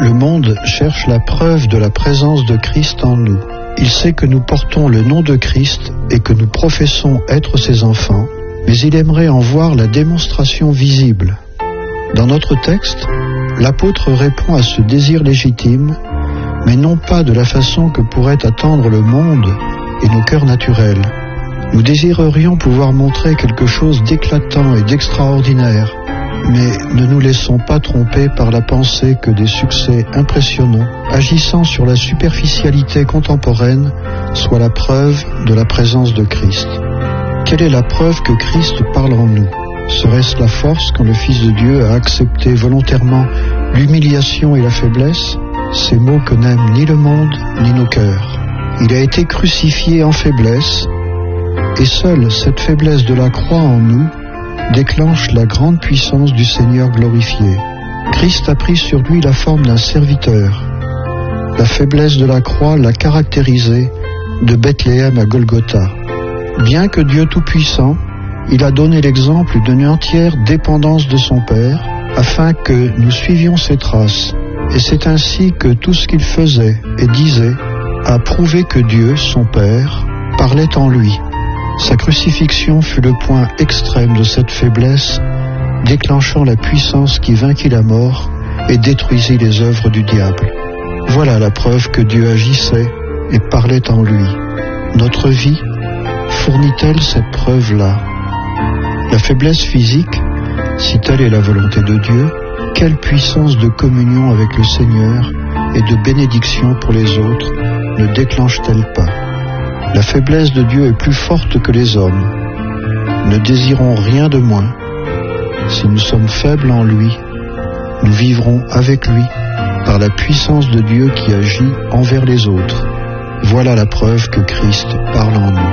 Le monde cherche la preuve de la présence de Christ en nous. Il sait que nous portons le nom de Christ et que nous professons être ses enfants, mais il aimerait en voir la démonstration visible. Dans notre texte, l'apôtre répond à ce désir légitime, mais non pas de la façon que pourrait attendre le monde et nos cœurs naturels. Nous désirerions pouvoir montrer quelque chose d'éclatant et d'extraordinaire, mais ne nous laissons pas tromper par la pensée que des succès impressionnants, agissant sur la superficialité contemporaine, soient la preuve de la présence de Christ. Quelle est la preuve que Christ parle en nous? Serait-ce la force quand le Fils de Dieu a accepté volontairement l'humiliation et la faiblesse, ces mots que n'aiment ni le monde ni nos cœurs? Il a été crucifié en faiblesse, et seule cette faiblesse de la croix en nous déclenche la grande puissance du Seigneur glorifié. Christ a pris sur lui la forme d'un serviteur. La faiblesse de la croix l'a caractérisé de Bethléem à Golgotha. Bien que Dieu Tout-Puissant, il a donné l'exemple d'une entière dépendance de son Père, afin que nous suivions ses traces. Et c'est ainsi que tout ce qu'il faisait et disait a prouvé que Dieu, son Père, parlait en lui. Sa crucifixion fut le point extrême de cette faiblesse, déclenchant la puissance qui vainquit la mort et détruisit les œuvres du diable. Voilà la preuve que Dieu agissait et parlait en lui. Notre vie fournit-elle cette preuve-là? La faiblesse physique, si telle est la volonté de Dieu, quelle puissance de communion avec le Seigneur et de bénédiction pour les autres ne déclenche-t-elle pas? La faiblesse de Dieu est plus forte que les hommes. Ne désirons rien de moins. Si nous sommes faibles en lui, nous vivrons avec lui par la puissance de Dieu qui agit envers les autres. Voilà la preuve que Christ parle en nous.